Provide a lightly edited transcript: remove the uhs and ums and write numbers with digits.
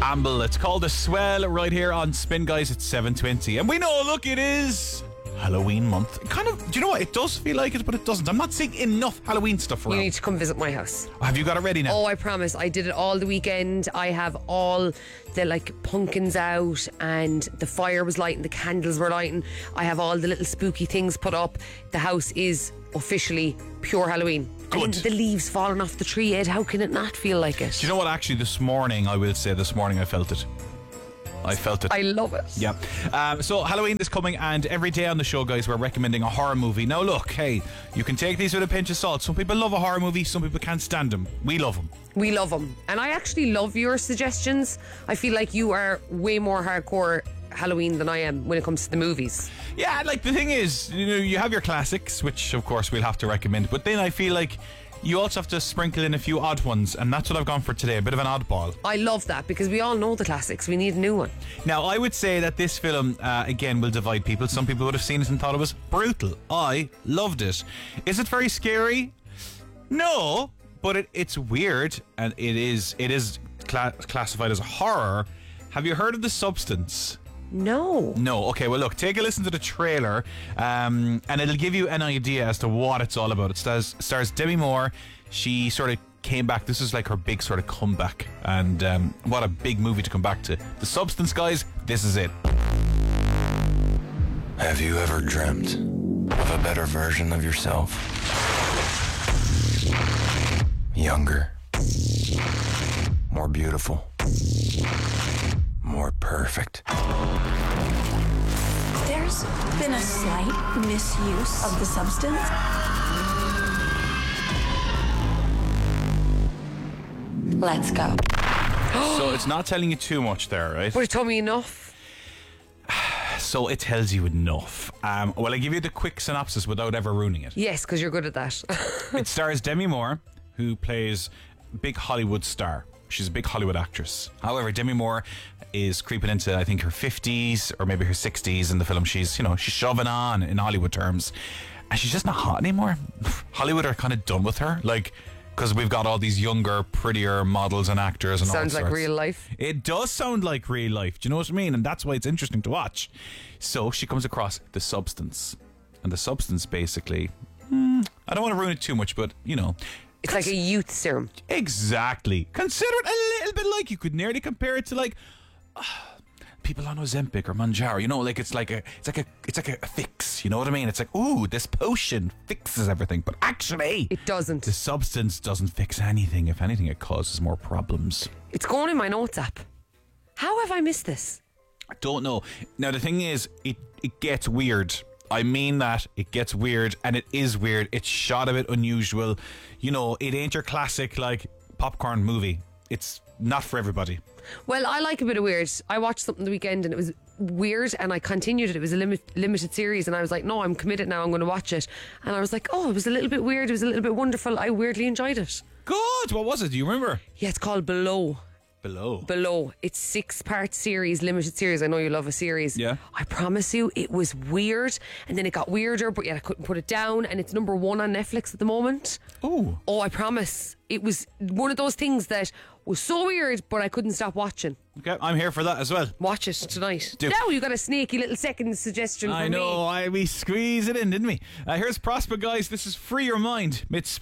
Amble. It's called The Swell right here on Spin, guys. It's 7:20. And we know, look, it is Halloween month. Kind of, do you know what? It does feel like it, but it doesn't. I'm not seeing enough Halloween stuff around. You need to come visit my house. Have you got it ready now? Oh, I promise. I did it all the weekend. I have all the pumpkins out, and the fire was lighting, the candles were lighting. I have all the little spooky things put up. The house is officially pure Halloween. Good. And the leaves falling off the tree, Ed. How can it not feel like it? Do you know what? Actually, this morning I felt it. I felt it. I love it. Yeah. So Halloween is coming, and every day on the show, guys, we're recommending a horror movie. Now look, hey, you can take these with a pinch of salt. Some people love a horror movie, some people can't stand them. We love them. We love them. And I actually love your suggestions. I feel like you are way more hardcore Halloween than I am when it comes to the movies. Yeah, like the thing is, you have your classics, which of course we'll have to recommend, but then I feel like you also have to sprinkle in a few odd ones, and that's what I've gone for today, a bit of an oddball. I love that, because we all know the classics. We need a new one. Now, I would say that this film, again, will divide people. Some people would have seen it and thought it was brutal. I loved it. Is it very scary? No, but it's weird, and it is classified as a horror. Have you heard of The Substance? No. Okay, well look, take a listen to the trailer, and it'll give you an idea as to what it's all about. It stars Demi Moore. She sort of came back. This is like her big sort of comeback, and what a big movie to come back to. The Substance, guys, this is it. Have you ever dreamt of a better version of yourself? Younger, more beautiful, more perfect. There's been a slight misuse of the substance. Let's go. So it's not telling you too much there, right? But it told me enough. So it tells you enough. Well, I give you the quick synopsis without ever ruining it. Yes, because you're good at that. It stars Demi Moore, who plays a big Hollywood star. She's a big Hollywood actress. However, Demi Moore is creeping into, I think, her 50s or maybe her 60s in the film. She's shoving on in Hollywood terms. And she's just not hot anymore. Hollywood are kind of done with her. Because we've got all these younger, prettier models and actors and all sorts. Sounds like real life. It does sound like real life. Do you know what I mean? And that's why it's interesting to watch. So she comes across The Substance. And The Substance, basically, I don't want to ruin it too much, but, It's like a youth serum. Exactly. Consider it a little bit like, you could nearly compare it to people on Ozempic or Mounjaro. It's like a fix. You know what I mean? It's like, ooh, this potion fixes everything, but actually It doesn't. The Substance doesn't fix anything. If anything, it causes more problems. It's going in my notes app. How have I missed this? I don't know. Now the thing is, it gets weird. I mean that it gets weird, and it is weird. It's shot a bit unusual. It ain't your classic popcorn movie. It's not for everybody. Well, I like a bit of weird. I watched something the weekend and it was weird, and I continued it. It was a limited series, and I was like, no, I'm committed now, I'm going to watch it. And I was like, oh, it was a little bit weird, it was a little bit wonderful. I weirdly enjoyed it. Good. What was it? Do you remember? Yeah, it's called Below. Below. It's 6-part series, limited series. I know you love a series. Yeah. I promise you, it was weird, and then it got weirder, but yet I couldn't put it down, and it's number 1 on Netflix at the moment. Ooh. Oh, I promise. It was one of those things that was so weird, but I couldn't stop watching. Okay, I'm here for that as well. Watch it tonight. Do. Now you got a snaky little second suggestion for me. I know, we squeezed it in, didn't we? Here's Prosper, guys. This is Free Your Mind. It's